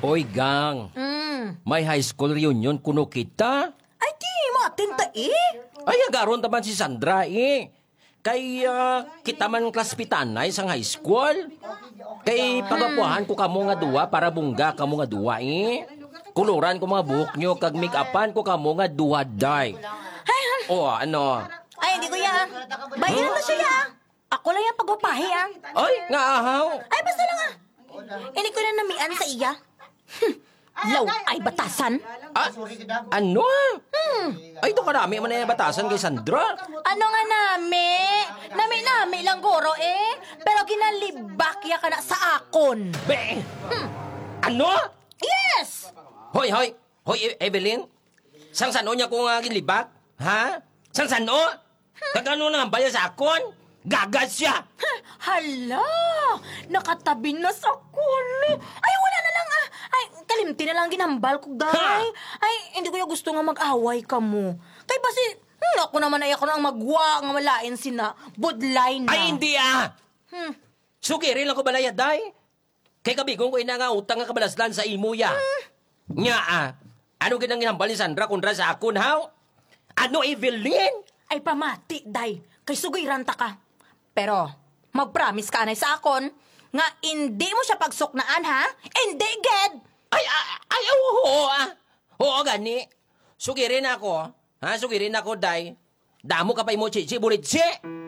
Oy, gang. May high school reunion kuno kita. Ay, di matinta Ay, agaron taman si Sandra Kay kita man klaspitanay sa high school. Kay pagapuhan ko kamo nga duwa para bungga kamo nga duwa Kuluran ko mga buhok nyo kag make-upan ko kamo nga duwa day. O ano? Ay, hindi ko ya. Bayaran na siya. Ako lang yung pagwapahi Ay, nga ahaw. Ay, basta lang Hindi ko na namian sa iya. Law ay batasan. Ano? Ay, ito karami man na batasan kay Sandra. Ano nga nami? Nami lang goro Pero ginalibak ya ka na sa akon. Be! Ano? Yes! Hoy, Evelyn. Sang sano niya kung ginlibak? Ha? Sang sano? Kagano nang baya sa akon? Gagas siya! Hala! Nakatabi na sa akon. Ay, wala na lang Ay, kalimti na lang ginambal ko, day. Ay, hindi ko yung gusto nga mag-away ka mo. Kay basi, ako naman ay ako nang magwa nga malain sina. Budlay na. Ay, hindi Sugirin lang ko balaya, day. Kay kabigong ko ina nga utang nga kabalaslan sa imuya. Nga ano ginang ginambal ni Sandra kundra sa akon, haw? Ano, Evelyn? Ay, pamati, day. Kay sugiran ta ka. Pero, mag-promise ka anay sa akon nga hindi mo siya pagsuknaan, ha? Hindi, Ged! Ay, oo, Oo, gani. Sugirin ako, Sugirin ako, day. Damo ka pa imo chichi, bulit si.